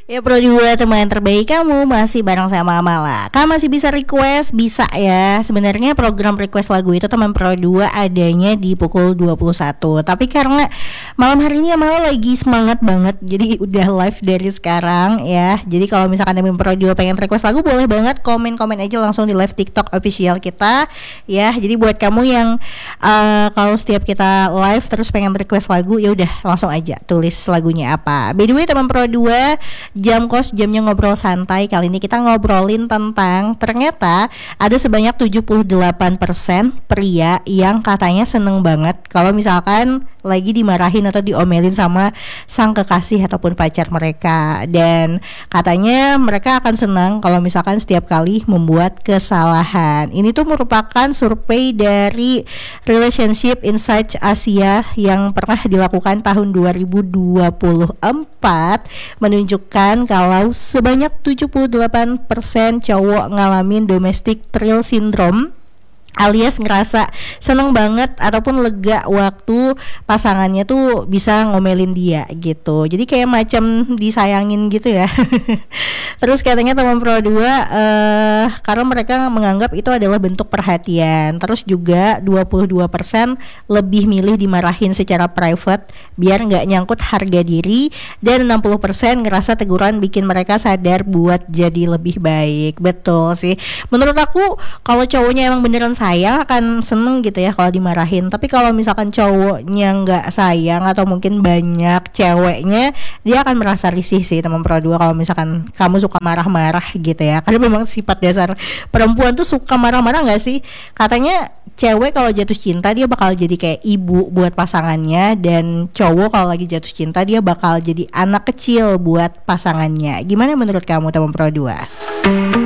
Ya Pro 2 teman terbaik kamu masih bareng sama Amala. Kamu masih bisa request, bisa ya. Sebenarnya program request lagu itu teman Pro 2 adanya di pukul 21. Tapi karena malam hari ini Amala lagi semangat banget, jadi udah live dari sekarang ya. Jadi kalau misalkan teman Pro 2 pengen request lagu, boleh banget komen-komen aja langsung di live TikTok official kita ya. Jadi buat kamu yang kalau setiap kita live terus pengen request lagu, ya udah langsung aja tulis lagunya apa. By the way teman Pro 2, jamnya ngobrol santai. Kali ini kita ngobrolin tentang ternyata ada sebanyak 78% pria yang katanya seneng banget kalau misalkan lagi dimarahin atau diomelin sama sang kekasih ataupun pacar mereka. Dan katanya mereka akan senang kalau misalkan setiap kali membuat kesalahan. Ini tuh merupakan survei dari Relationship Insights Asia yang pernah dilakukan tahun 2024, menunjukkan kalau sebanyak 78% cowok ngalamin domestic thrill syndrome, alias ngerasa seneng banget ataupun lega waktu pasangannya tuh bisa ngomelin dia gitu. Jadi kayak macam disayangin gitu ya. Terus katanya teman Pro 2 karena mereka menganggap itu adalah bentuk perhatian. Terus juga 22% lebih milih dimarahin secara private biar nggak nyangkut harga diri, dan 60% ngerasa teguran bikin mereka sadar buat jadi lebih baik. Betul sih. Menurut aku kalau cowoknya emang beneran sayang akan seneng gitu ya kalau dimarahin. Tapi kalau misalkan cowoknya nggak sayang atau mungkin banyak ceweknya, dia akan merasa risih sih teman Pro 2 kalau misalkan kamu suka marah-marah gitu ya. Karena memang sifat dasar perempuan tuh suka marah-marah nggak sih? Katanya cewek kalau jatuh cinta dia bakal jadi kayak ibu buat pasangannya, dan cowok kalau lagi jatuh cinta dia bakal jadi anak kecil buat pasangannya. Gimana menurut kamu teman Pro 2?